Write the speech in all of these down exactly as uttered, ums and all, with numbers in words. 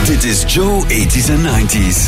Dit is Joe eighties en nineties.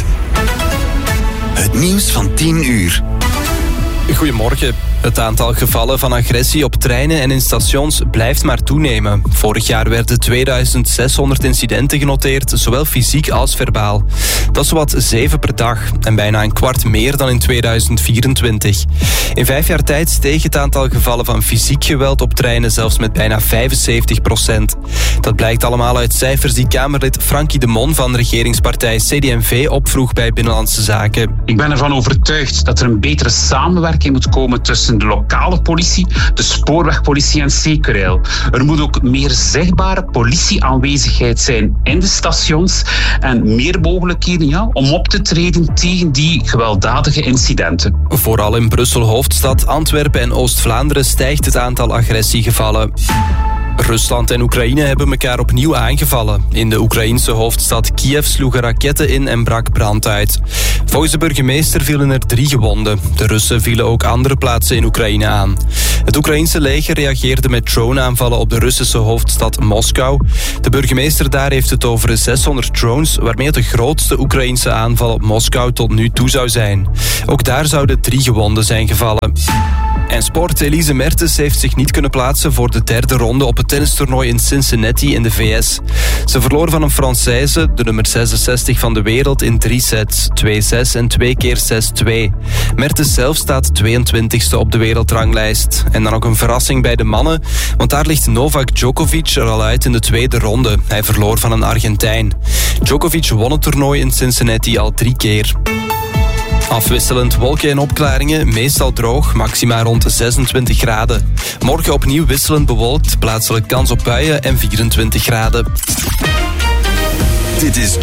Het nieuws van tien uur. Goedemorgen. Het aantal gevallen van agressie op treinen en in stations blijft maar toenemen. Vorig jaar werden tweeduizend zeshonderd incidenten genoteerd, zowel fysiek als verbaal. Dat is zowat zeven per dag en bijna een kwart meer dan in tweeduizend vierentwintig. In vijf jaar tijd steeg het aantal gevallen van fysiek geweld op treinen zelfs met bijna vijfenzeventig procent. Dat blijkt allemaal uit cijfers die Kamerlid Frankie de Mon van regeringspartij C D en V opvroeg bij Binnenlandse Zaken. Ik ben ervan overtuigd dat er een betere samenwerking moet komen tussen de lokale politie, de spoorwegpolitie en Zeekerrail. Er moet ook meer zichtbare politieaanwezigheid zijn in de stations en meer mogelijkheden ja, om op te treden tegen die gewelddadige incidenten. Vooral in Brussel, hoofdstad, Antwerpen en Oost-Vlaanderen stijgt het aantal agressiegevallen. Rusland en Oekraïne hebben elkaar opnieuw aangevallen. In de Oekraïense hoofdstad Kiev sloegen raketten in en brak brand uit. Volgens de burgemeester vielen er drie gewonden. De Russen vielen ook andere plaatsen in Oekraïne aan. Het Oekraïense leger reageerde met droneaanvallen op de Russische hoofdstad Moskou. De burgemeester daar heeft het over zeshonderd drones, waarmee het de grootste Oekraïense aanval op Moskou tot nu toe zou zijn. Ook daar zouden drie gewonden zijn gevallen. En sport. Elise Mertens heeft zich niet kunnen plaatsen voor de derde ronde op het tennistoernooi in Cincinnati in de V S. Ze verloor van een Française, de nummer zesenzestig van de wereld, in drie sets. twee zes en twee keer zes twee. Mertens zelf staat tweeëntwintigste op de wereldranglijst. En dan ook een verrassing bij de mannen, want daar ligt Novak Djokovic er al uit in de tweede ronde. Hij verloor van een Argentijn. Djokovic won het toernooi in Cincinnati al drie keer. Afwisselend wolken en opklaringen, meestal droog, maxima rond zesentwintig graden. Morgen opnieuw wisselend bewolkt, plaatselijk kans op buien en vierentwintig graden. Dit is